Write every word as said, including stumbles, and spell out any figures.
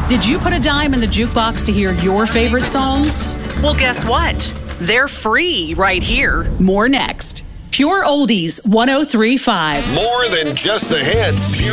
Did you put a dime in the jukebox to hear your favorite songs? Well, guess what? They're free right here. More next. Pure Oldies one oh three point five. More than just the hits.